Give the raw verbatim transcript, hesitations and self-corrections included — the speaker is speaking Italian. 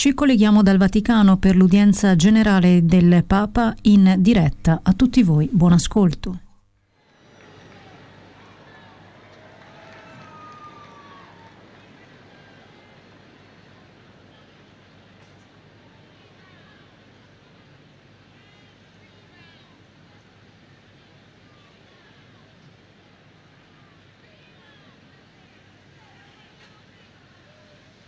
Ci colleghiamo dal Vaticano per l'udienza generale del Papa in diretta. A tutti voi, buon ascolto.